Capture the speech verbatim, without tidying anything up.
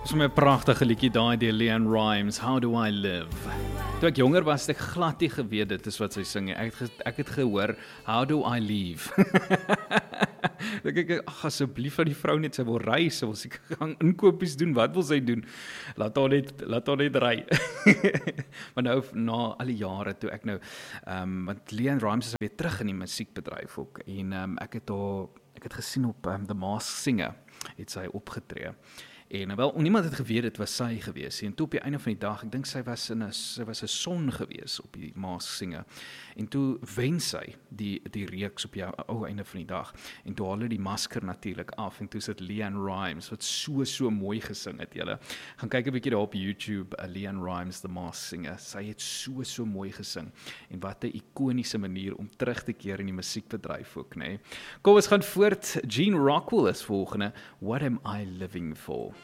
Dis my 'n pragtige liedjie daai deur Leanne Rimes, How Do I Live? Toe ek jonger was, het ek glad nie geweet dit is wat sy sing nie. Ek het, ge, ek het gehoor, How Do I Leave? Ek ek, ag asseblief van die vrou net, sy wil ry, sy wil seker gaan inkopies doen, wat wil sy doen? Laat haar net, laat haar net ry. Maar nou, na al die jare toe ek nou, um, want Leanne Rimes is weer terug in die musiekbedryf ook, en um, ek het haar, ek het gesien op um, The Masked Singer, het sy opgetree. En wel, niemand het geweet dit was sy gewees. En toe op die einde van die dag, ek dink sy was in 'n sy was 'n son gewees op die Masked Singer. En toe wen sy die die reeks op die ou einde van die dag. En toe haal hulle die masker natuurlik af en toe sit Leanne Rimes wat so so mooi gesing het. Julle gaan kyk 'n bietjie daar op YouTube, uh, Leanne Rimes The Masked Singer. Sy het so so mooi gesing. En wat 'n ikoniese manier om terug te keer in die musiekbedryf ook, nê. Nee. Kom ons gaan voort. Gene Rockwell is volgende. What am I living for?